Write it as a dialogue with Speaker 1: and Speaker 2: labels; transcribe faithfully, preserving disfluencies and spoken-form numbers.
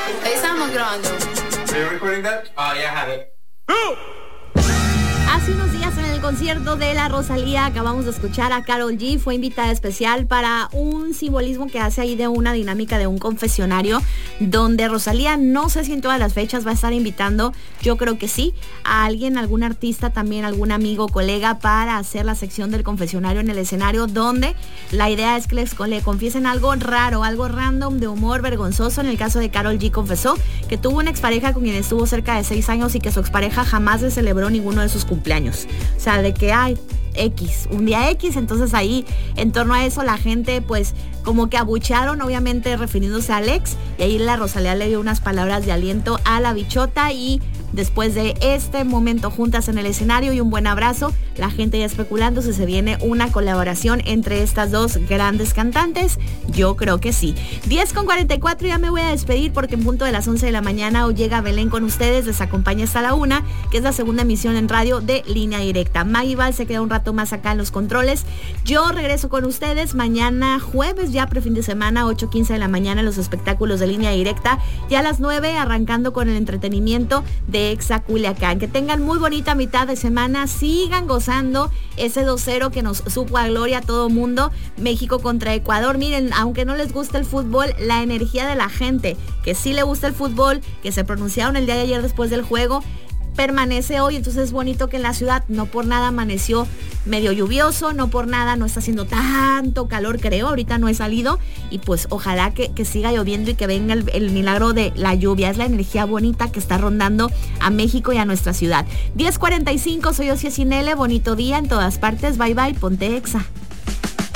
Speaker 1: Ahí estamos grabando.
Speaker 2: Are you recording that? Oh, yeah, I have it.
Speaker 3: Hace unos días en el concierto de la Rosalía acabamos de escuchar a Karol G, fue invitada especial para un simbolismo que hace ahí de una dinámica de un confesionario donde Rosalía, no sé si en todas las fechas va a estar invitando, yo creo que sí, a alguien, algún artista también, algún amigo, colega para hacer la sección del confesionario en el escenario, donde la idea es que les, le confiesen algo raro, algo random, de humor vergonzoso. En el caso de Karol G confesó que tuvo una expareja con quien estuvo cerca de seis años y que su expareja jamás le celebró ninguno de sus cumpleaños. O sea, de que hay X, un día X, entonces ahí en torno a eso la gente pues como que abuchearon, obviamente refiriéndose al ex, y ahí la Rosalía le dio unas palabras de aliento a la bichota. Y después de este momento juntas en el escenario y un buen abrazo, la gente ya especulando si se viene una colaboración entre estas dos grandes cantantes. Yo creo que sí. diez con cuarenta y cuatro, ya me voy a despedir porque en punto de las once de la mañana hoy llega Belén con ustedes, les acompaña hasta la una, que es la segunda emisión en radio de Línea Directa. Maggie Val se queda un rato más acá en los controles. Yo regreso con ustedes mañana jueves, ya prefin de semana, ocho quince de la mañana en los espectáculos de Línea Directa, y a las nueve arrancando con el entretenimiento de Exa Culiacán. Que tengan muy bonita mitad de semana, sigan gozando ese dos cero que nos supo a gloria a todo mundo, México contra Ecuador. Miren, aunque no les guste el fútbol, la energía de la gente que sí le gusta el fútbol, que se pronunciaron el día de ayer después del juego, permanece hoy. Entonces es bonito que en la ciudad no por nada amaneció medio lluvioso, no por nada no está haciendo tanto calor, creo, ahorita no he salido, y pues ojalá que, que siga lloviendo y que venga el, el milagro de la lluvia. Es la energía bonita que está rondando a México y a nuestra ciudad. diez cuarenta y cinco, soy Osia Cinele, bonito día en todas partes, bye bye, ponte Exa.